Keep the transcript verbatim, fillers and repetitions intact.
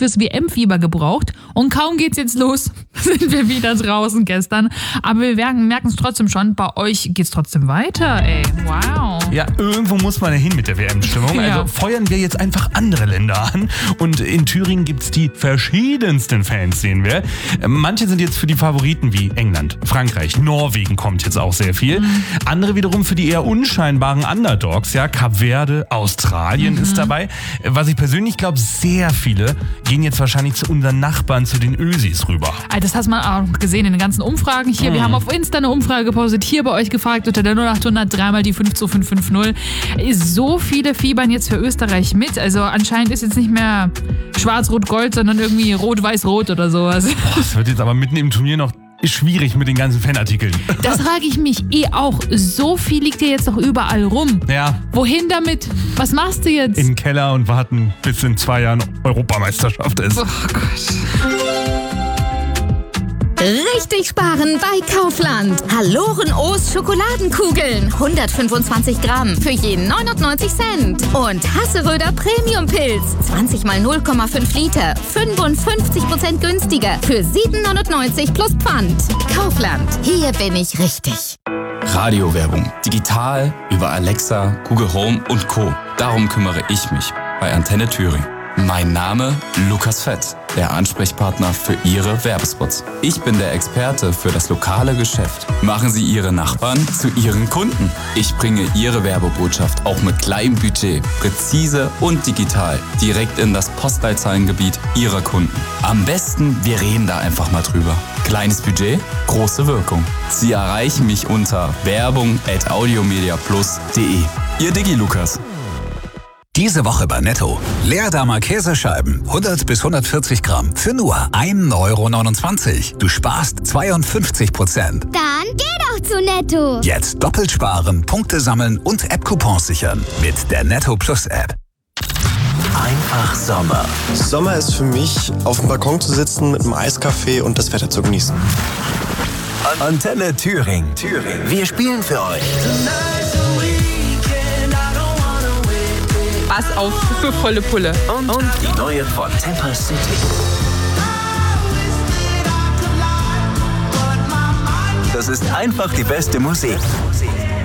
fürs W M-Fieber gebraucht und kaum geht's jetzt los, sind wir wieder draußen gestern. Aber wir merken es trotzdem schon, bei euch geht's trotzdem weiter, ey. Wow. Ja, irgendwo muss man ja hin mit der W M-Stimmung. Ja. Also feuern wir jetzt einfach andere Länder an. Und in Thüringen gibt's die verschiedensten Fans, sehen wir. Manche sind jetzt für die Favoriten wie England, Frankreich, Norwegen kommt jetzt auch sehr viel. Mhm. Andere wiederum für die eher unscheinbaren Underdogs, ja, Kap Verde, Australien mhm. ist dabei. Was ich persönlich glaube, sehr viele gehen jetzt wahrscheinlich zu unseren Nachbarn, zu den Ösis rüber. Das hast man auch gesehen in den ganzen Umfragen hier. Mhm. Wir haben auf Insta eine Umfrage gepostet, hier bei euch gefragt, unter der null acht hundert dreimal die fünf zwei fünf fünf null. So viele fiebern jetzt für Österreich mit. Also anscheinend ist jetzt nicht mehr schwarz-rot-gold, sondern irgendwie rot-weiß-rot oder sowas. Boah, das wird jetzt aber mitten im Turnier noch schwierig mit den ganzen Fanartikeln. Das frage ich mich eh auch. So viel liegt hier jetzt doch überall rum. Ja. Wohin damit? Was machst du jetzt? In den Keller und warten, bis in zwei Jahren Europameisterschaft ist. Oh Gott. Richtig sparen bei Kaufland. Haloren O's Schokoladenkugeln. hundertfünfundzwanzig Gramm für jeden neunundneunzig Cent. Und Hasseröder Premium Pilz. zwanzig mal null Komma fünf Liter. fünfundfünfzig Prozent günstiger. Für sieben neunundneunzig plus Pfand. Kaufland. Hier bin ich richtig. Radiowerbung. Digital, über Alexa, Google Home und Co. Darum kümmere ich mich bei Antenne Thüringen. Mein Name Lukas Fett, der Ansprechpartner für Ihre Werbespots. Ich bin der Experte für das lokale Geschäft. Machen Sie Ihre Nachbarn zu Ihren Kunden. Ich bringe Ihre Werbebotschaft auch mit kleinem Budget, präzise und digital, direkt in das Postleitzahlengebiet Ihrer Kunden. Am besten, wir reden da einfach mal drüber. Kleines Budget, große Wirkung. Sie erreichen mich unter werbung at audiomediaplus punkt de. Ihr Digi Lukas. Diese Woche bei Netto. Leerdamer Käsescheiben, hundert bis hundertvierzig Gramm, für nur ein Euro neunundzwanzig. Du sparst zweiundfünfzig Prozent. Dann geh doch zu Netto. Jetzt doppelt sparen, Punkte sammeln und App-Coupons sichern. Mit der Netto Plus App. Einfach Sommer. Sommer ist für mich, auf dem Balkon zu sitzen mit einem Eiskaffee und das Wetter zu genießen. Antenne Thüringen. Thüringen. Wir spielen für euch. Pass auf für volle Pulle. Und, und die neue von Temper City. Das ist einfach die beste Musik.